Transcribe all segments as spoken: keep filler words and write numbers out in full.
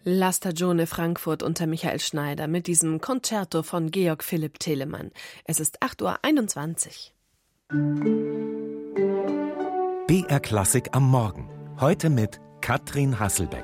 La Stagione Frankfurt unter Michael Schneider mit diesem Concerto von Georg Philipp Telemann. Es ist acht Uhr einundzwanzig. B R Klassik am Morgen. Heute mit Katrin Hasselbeck.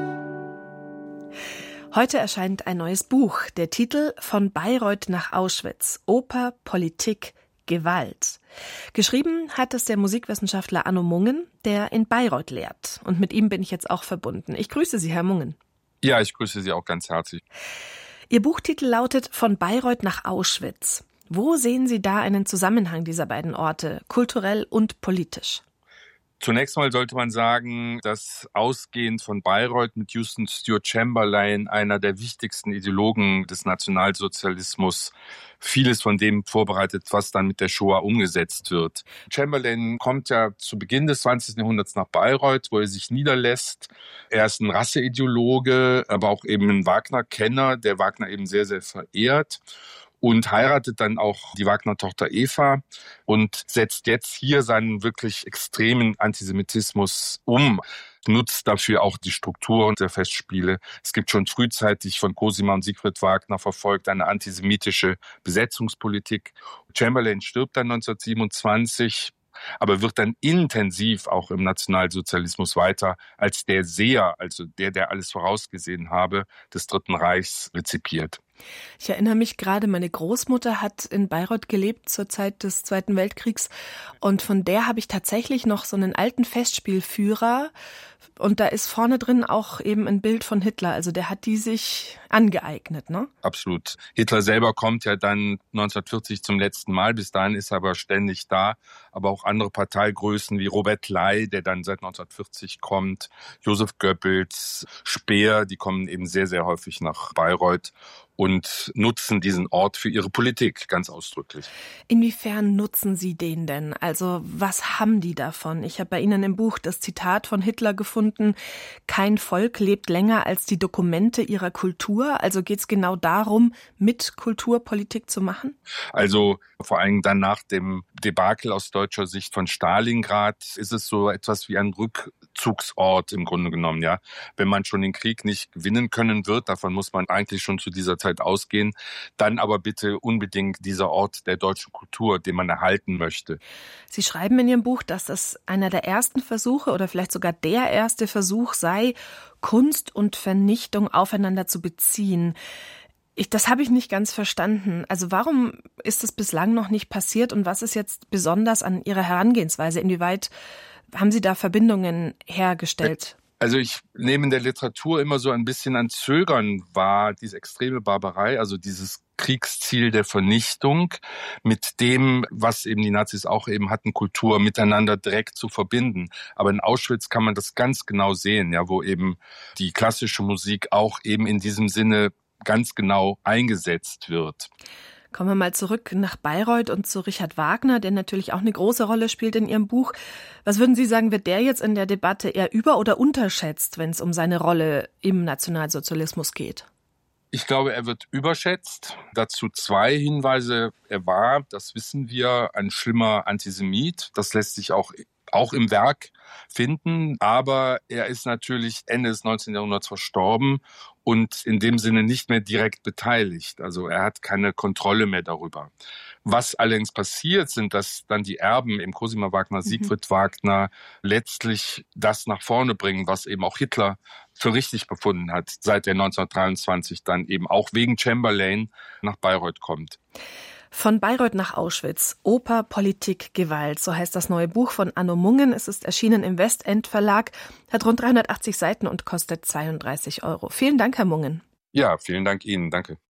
Heute erscheint ein neues Buch. Der Titel Von Bayreuth nach Auschwitz. Oper, Politik, Gewalt. Geschrieben hat es der Musikwissenschaftler Anno Mungen, der in Bayreuth lehrt. Und mit ihm bin ich jetzt auch verbunden. Ich grüße Sie, Herr Mungen. Ja, ich grüße Sie auch ganz herzlich. Ihr Buchtitel lautet Von Bayreuth nach Auschwitz. Wo sehen Sie da einen Zusammenhang dieser beiden Orte, kulturell und politisch? Zunächst mal sollte man sagen, dass ausgehend von Bayreuth mit Houston Stewart Chamberlain, einer der wichtigsten Ideologen des Nationalsozialismus, vieles von dem vorbereitet, was dann mit der Shoah umgesetzt wird. Chamberlain kommt ja zu Beginn des zwanzigsten Jahrhunderts nach Bayreuth, wo er sich niederlässt. Er ist ein Rasseideologe, aber auch eben ein Wagner-Kenner, der Wagner eben sehr, sehr verehrt. Und heiratet dann auch die Wagner-Tochter Eva und setzt jetzt hier seinen wirklich extremen Antisemitismus um, nutzt dafür auch die Strukturen der Festspiele. Es gibt schon frühzeitig von Cosima und Siegfried Wagner verfolgt eine antisemitische Besetzungspolitik. Chamberlain stirbt dann neunzehnhundertsiebenundzwanzig, aber wird dann intensiv auch im Nationalsozialismus weiter als der Seher, also der, der alles vorausgesehen habe, des Dritten Reichs rezipiert. Ich erinnere mich gerade, meine Großmutter hat in Bayreuth gelebt zur Zeit des Zweiten Weltkriegs und von der habe ich tatsächlich noch so einen alten Festspielführer und da ist vorne drin auch eben ein Bild von Hitler, also der hat die sich angeeignet, ne? Absolut. Hitler selber kommt ja dann neunzehnhundertvierzig zum letzten Mal, bis dahin ist er aber ständig da, aber auch andere Parteigrößen wie Robert Ley, der dann seit neunzehnhundertvierzig kommt, Josef Goebbels, Speer, die kommen eben sehr, sehr häufig nach Bayreuth und nutzen diesen Ort für ihre Politik, ganz ausdrücklich. Inwiefern nutzen Sie den denn? Also was haben die davon? Ich habe bei Ihnen im Buch das Zitat von Hitler gefunden, kein Volk lebt länger als die Dokumente ihrer Kultur. Also geht es genau darum, mit Kulturpolitik zu machen? Also vor allem dann nach dem Debakel aus deutscher Sicht von Stalingrad ist es so etwas wie ein Rückzugsort im Grunde genommen. Ja, wenn man schon den Krieg nicht gewinnen können wird, davon muss man eigentlich schon zu dieser Zeit ausgehen, dann aber bitte unbedingt dieser Ort der deutschen Kultur, den man erhalten möchte. Sie schreiben in Ihrem Buch, dass das einer der ersten Versuche oder vielleicht sogar der erste Versuch sei, Kunst und Vernichtung aufeinander zu beziehen. Ich, das habe ich nicht ganz verstanden. Also warum ist das bislang noch nicht passiert und was ist jetzt besonders an Ihrer Herangehensweise? Inwieweit haben Sie da Verbindungen hergestellt? Also ich nehme in der Literatur immer so ein bisschen ein Zögern wahr, diese extreme Barbarei, also dieses Kriegsziel der Vernichtung mit dem, was eben die Nazis auch eben hatten, Kultur miteinander direkt zu verbinden. Aber in Auschwitz kann man das ganz genau sehen, ja, wo eben die klassische Musik auch eben in diesem Sinne ganz genau eingesetzt wird. Kommen wir mal zurück nach Bayreuth und zu Richard Wagner, der natürlich auch eine große Rolle spielt in Ihrem Buch. Was würden Sie sagen, wird der jetzt in der Debatte eher über- oder unterschätzt, wenn es um seine Rolle im Nationalsozialismus geht? Ich glaube, er wird überschätzt. Dazu zwei Hinweise. Er war, das wissen wir, ein schlimmer Antisemit. Das lässt sich auch auch im Werk finden, aber er ist natürlich Ende des neunzehnten Jahrhunderts verstorben und in dem Sinne nicht mehr direkt beteiligt. Also er hat keine Kontrolle mehr darüber. Was allerdings passiert, sind, dass dann die Erben, eben Cosima Wagner, Siegfried mhm. Wagner, letztlich das nach vorne bringen, was eben auch Hitler für richtig befunden hat, seit er neunzehnhundertdreiundzwanzig dann eben auch wegen Chamberlain nach Bayreuth kommt. Von Bayreuth nach Auschwitz. Oper, Politik, Gewalt. So heißt das neue Buch von Anno Mungen. Es ist erschienen im Westend Verlag, hat rund dreihundertachtzig Seiten und kostet zweiunddreißig Euro. Vielen Dank, Herr Mungen. Ja, vielen Dank Ihnen. Danke.